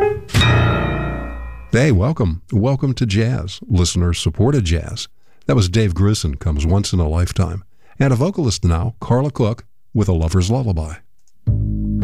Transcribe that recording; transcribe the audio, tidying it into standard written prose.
Hey, welcome. Welcome to Jazz, listener-supported jazz. That was Dave Grissom, Comes Once in a Lifetime. And a vocalist now, Carla Cook, with A Lover's Lullaby.